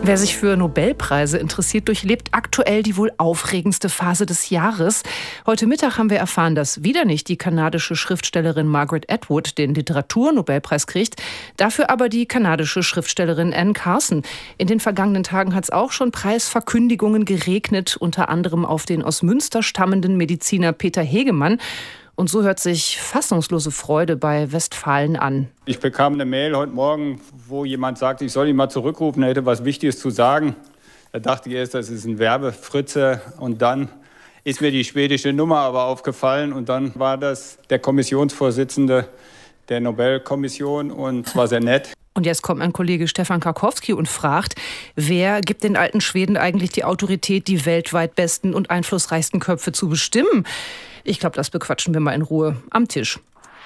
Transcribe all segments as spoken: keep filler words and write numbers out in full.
Wer sich für Nobelpreise interessiert, durchlebt aktuell die wohl aufregendste Phase des Jahres. Heute Mittag haben wir erfahren, dass wieder nicht die kanadische Schriftstellerin Margaret Atwood den Literaturnobelpreis kriegt, dafür aber die kanadische Schriftstellerin Anne Carson. In den vergangenen Tagen hat es auch schon Preisverkündigungen geregnet, unter anderem auf den aus Münster stammenden Mediziner Peter Hegemann. Und so hört sich fassungslose Freude bei Westfalen an. Ich bekam eine Mail heute Morgen, wo jemand sagte, ich soll ihn mal zurückrufen, er hätte was Wichtiges zu sagen. Da dachte ich erst, das ist ein Werbefritze. Und dann ist mir die schwedische Nummer aber aufgefallen. Und dann war das der Kommissionsvorsitzende der Nobelkommission und es war sehr nett. Und jetzt kommt mein Kollege Stefan Karkowski und fragt, wer gibt den alten Schweden eigentlich die Autorität, die weltweit besten und einflussreichsten Köpfe zu bestimmen? Ich glaube, das bequatschen wir mal in Ruhe am Tisch.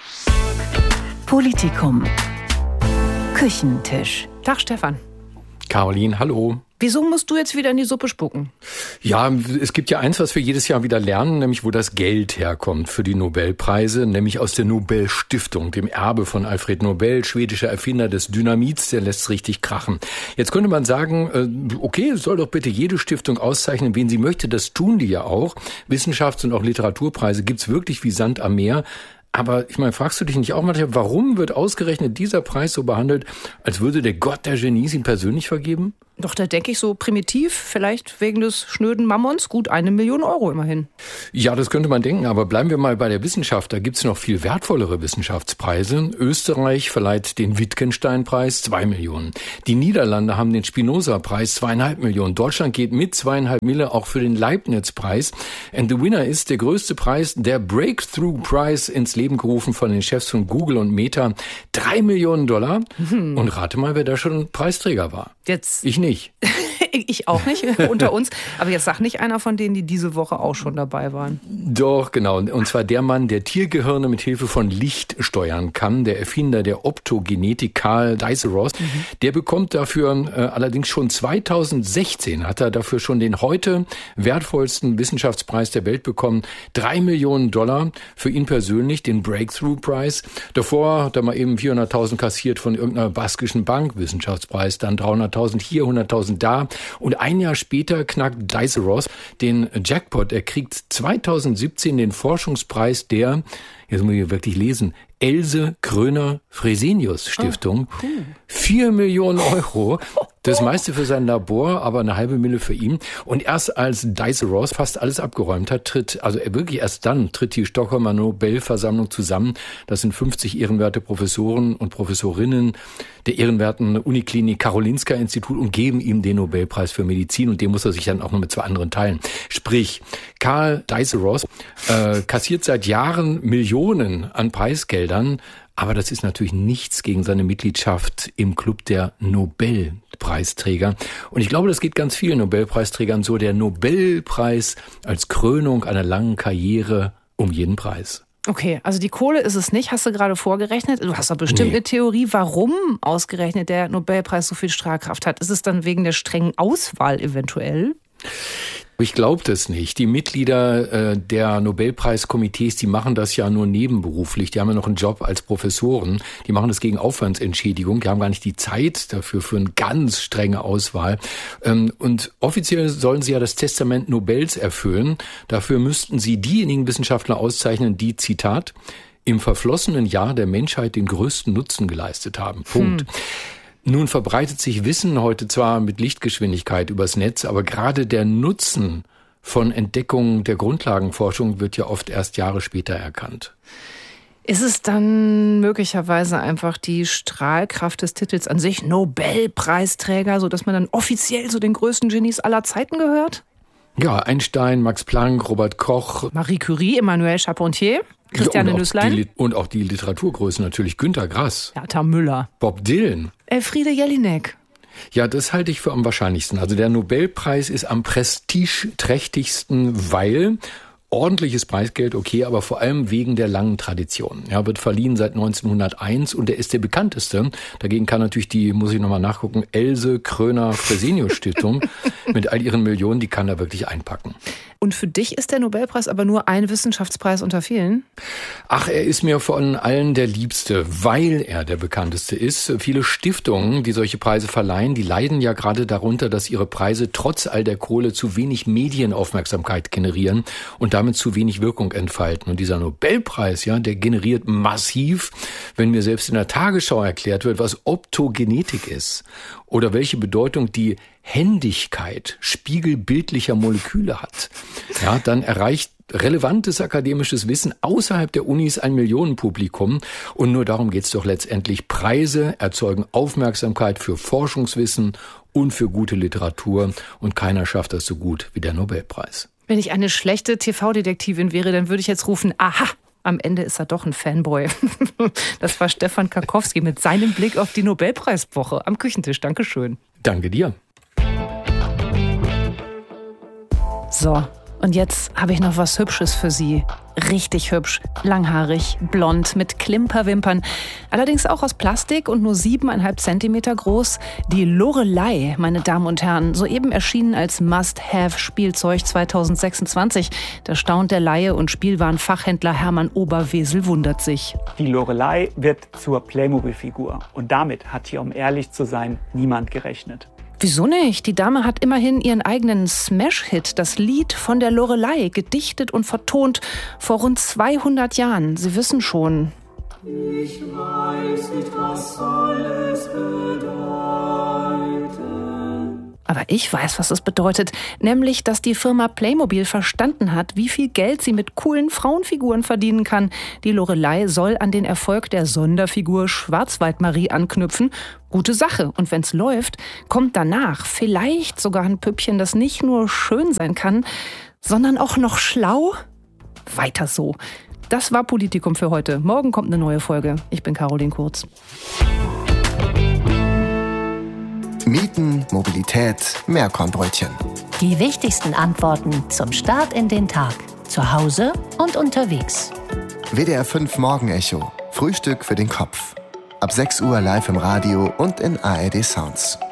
Politikum. Küchentisch. Tag, Stefan. Caroline, hallo. Wieso musst du jetzt wieder in die Suppe spucken? Ja, es gibt ja eins, was wir jedes Jahr wieder lernen, nämlich wo das Geld herkommt für die Nobelpreise, nämlich aus der Nobelstiftung, dem Erbe von Alfred Nobel, schwedischer Erfinder des Dynamits, der lässt's richtig krachen. Jetzt könnte man sagen, okay, soll doch bitte jede Stiftung auszeichnen, wen sie möchte, das tun die ja auch. Wissenschafts- und auch Literaturpreise gibt's wirklich wie Sand am Meer. Aber ich meine, fragst du dich nicht auch manchmal, warum wird ausgerechnet dieser Preis so behandelt, als würde der Gott der Genies ihn persönlich vergeben? Doch, da denke ich so primitiv, vielleicht wegen des schnöden Mammons, gut eine Million Euro immerhin. Ja, das könnte man denken, aber bleiben wir mal bei der Wissenschaft. Da gibt's noch viel wertvollere Wissenschaftspreise. Österreich verleiht den Wittgenstein-Preis, zwei Millionen. Die Niederlande haben den Spinoza-Preis, zweieinhalb Millionen. Deutschland geht mit zweieinhalb Mille auch für den Leibniz-Preis. And the winner ist der größte Preis, der Breakthrough-Preis, ins Leben gerufen von den Chefs von Google und Meta. Drei Millionen Dollar. Mhm. Und rate mal, wer da schon Preisträger war. Jetzt. Ich nicht. Ich auch nicht, unter uns. Aber jetzt sag nicht einer von denen, die diese Woche auch schon dabei waren. Doch, genau. Und zwar der Mann, der Tiergehirne mit Hilfe von Licht steuern kann, der Erfinder der Optogenetik, Karl Diceros. Mhm. Der bekommt dafür äh, allerdings schon zweitausendsechzehn, hat er dafür schon den heute wertvollsten Wissenschaftspreis der Welt bekommen. Drei Millionen Dollar für ihn persönlich, den Breakthrough-Preis. Davor hat er mal eben vierhunderttausend kassiert von irgendeiner baskischen Bank, Wissenschaftspreis, dann dreihunderttausend hier, hunderttausend da. Und ein Jahr später knackt Diceros den Jackpot. Er kriegt zweitausendsiebzehn den Forschungspreis der, jetzt muss ich wirklich lesen, Else Kröner-Fresenius Stiftung. Oh, cool. Vier Millionen Euro. Das meiste für sein Labor, aber eine halbe Mille für ihn. Und erst als Diceros fast alles abgeräumt hat, tritt, also wirklich erst dann, tritt die Stockholmer Nobelversammlung zusammen. Das sind fünfzig ehrenwerte Professoren und Professorinnen der ehrenwerten Uniklinik Karolinska Institut und geben ihm den Nobelpreis für Medizin. Und den muss er sich dann auch noch mit zwei anderen teilen. Sprich, Karl Diceros äh, kassiert seit Jahren Millionen an Preisgeldern. Aber das ist natürlich nichts gegen seine Mitgliedschaft im Club der Nobelpreisträger. Und ich glaube, das geht ganz vielen Nobelpreisträgern so. Der Nobelpreis als Krönung einer langen Karriere um jeden Preis. Okay, also die Kohle ist es nicht, hast du gerade vorgerechnet. Du hast doch bestimmt nee. eine Theorie, warum ausgerechnet der Nobelpreis so viel Strahlkraft hat. Ist es dann wegen der strengen Auswahl eventuell? Ich glaube das nicht. Die Mitglieder äh, der Nobelpreiskomitees, die machen das ja nur nebenberuflich. Die haben ja noch einen Job als Professoren. Die machen das gegen Aufwandsentschädigung. Die haben gar nicht die Zeit dafür, für eine ganz strenge Auswahl. Ähm, und offiziell sollen sie ja das Testament Nobels erfüllen. Dafür müssten sie diejenigen Wissenschaftler auszeichnen, die, Zitat, im verflossenen Jahr der Menschheit den größten Nutzen geleistet haben. Punkt. Hm. Nun verbreitet sich Wissen heute zwar mit Lichtgeschwindigkeit übers Netz, aber gerade der Nutzen von Entdeckungen der Grundlagenforschung wird ja oft erst Jahre später erkannt. Ist es dann möglicherweise einfach die Strahlkraft des Titels an sich, Nobelpreisträger, sodass man dann offiziell zu den größten Genies aller Zeiten gehört? Ja, Einstein, Max Planck, Robert Koch, Marie Curie, Emmanuel Charpentier, Christiane Nüßlein. Und auch die Literaturgrößen natürlich, Günter Grass, Hertha Müller, Bob Dylan, Elfriede Jelinek. Ja, das halte ich für am wahrscheinlichsten. Also der Nobelpreis ist am prestigeträchtigsten, weil Ordentliches Preisgeld, okay, aber vor allem wegen der langen Tradition. Er wird verliehen seit neunzehnhunderteins und er ist der bekannteste. Dagegen kann natürlich die, muss ich nochmal nachgucken, Else Kröner-Fresenius-Stiftung mit all ihren Millionen, die kann er wirklich einpacken. Und für dich ist der Nobelpreis aber nur ein Wissenschaftspreis unter vielen? Ach, er ist mir von allen der Liebste, weil er der bekannteste ist. Viele Stiftungen, die solche Preise verleihen, die leiden ja gerade darunter, dass ihre Preise trotz all der Kohle zu wenig Medienaufmerksamkeit generieren und damit zu wenig Wirkung entfalten. Und dieser Nobelpreis, ja, der generiert massiv, wenn mir selbst in der Tagesschau erklärt wird, was Optogenetik ist oder welche Bedeutung die Händigkeit spiegelbildlicher Moleküle hat. Ja, dann erreicht relevantes akademisches Wissen außerhalb der Unis ein Millionenpublikum. Und nur darum geht's doch letztendlich. Preise erzeugen Aufmerksamkeit für Forschungswissen und für gute Literatur. Und keiner schafft das so gut wie der Nobelpreis. Wenn ich eine schlechte T V-Detektivin wäre, dann würde ich jetzt rufen, aha, am Ende ist er doch ein Fanboy. Das war Stefan Karkowski mit seinem Blick auf die Nobelpreiswoche am Küchentisch. Dankeschön. Danke dir. So, und jetzt habe ich noch was Hübsches für Sie. Richtig hübsch, langhaarig, blond, mit Klimperwimpern. Allerdings auch aus Plastik und nur siebeneinhalb Zentimeter groß. Die Lorelei, meine Damen und Herren, soeben erschienen als Must-Have-Spielzeug zweitausendsechsundzwanzig. Da staunt der Laie und Spielwarenfachhändler Hermann Oberwesel wundert sich. Die Lorelei wird zur Playmobil-Figur. Und damit hat hier, um ehrlich zu sein, niemand gerechnet. Wieso nicht? Die Dame hat immerhin ihren eigenen Smash-Hit, das Lied von der Lorelei, gedichtet und vertont vor rund zweihundert Jahren. Sie wissen schon. Ich weiß nicht, was soll es bedeuten. Aber ich weiß, was es bedeutet. Nämlich, dass die Firma Playmobil verstanden hat, wie viel Geld sie mit coolen Frauenfiguren verdienen kann. Die Lorelei soll an den Erfolg der Sonderfigur Schwarzwaldmarie anknüpfen. Gute Sache. Und wenn's läuft, kommt danach vielleicht sogar ein Püppchen, das nicht nur schön sein kann, sondern auch noch schlau. Weiter so. Das war Politikum für heute. Morgen kommt eine neue Folge. Ich bin Caroline Kurz. Mieten, Mobilität, Meerkornbrötchen. Die wichtigsten Antworten zum Start in den Tag. Zu Hause und unterwegs. W D R fünf Morgenecho. Frühstück für den Kopf. Ab sechs Uhr live im Radio und in A R D Sounds.